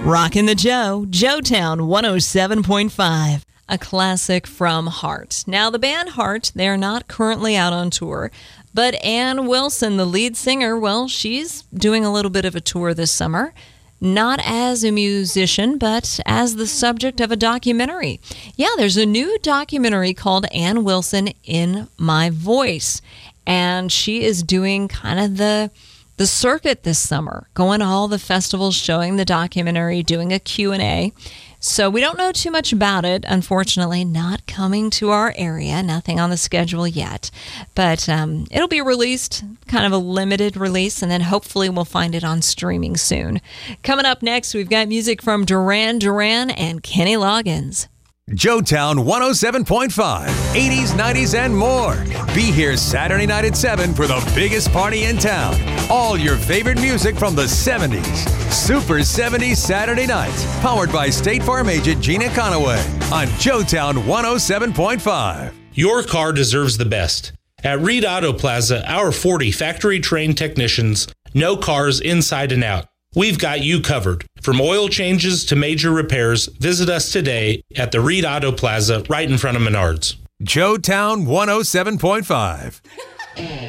Rockin' the Joe, Joetown 107.5. A classic from Heart. Now, the band Heart, they're not currently out on tour, but Ann Wilson, the lead singer, well, she's doing a little bit of a tour this summer. Not as a musician, but as the subject of a documentary. Yeah, there's a new documentary called Ann Wilson in My Voice, and she is doing kind of the circuit this summer, going to all the festivals, showing the documentary, doing a Q&A. So we don't know too much about it, unfortunately, not coming to our area, nothing on the schedule yet. But it'll be released, kind of a limited release, and then hopefully we'll find it on streaming soon. Coming up next, we've got music from Duran Duran and Kenny Loggins. Joetown 107.5, 80s, 90s, and more. Be here Saturday night at 7 for the biggest party in town. All your favorite music from the 70s. Super 70s Saturday nights. Powered by State Farm agent Gina Conaway on Joetown 107.5. Your car deserves the best. At Reed Auto Plaza, our 40 factory-trained technicians know cars inside and out. We've got you covered. From oil changes to major repairs, visit us today at the Reed Auto Plaza right in front of Menards. Joetown 107.5.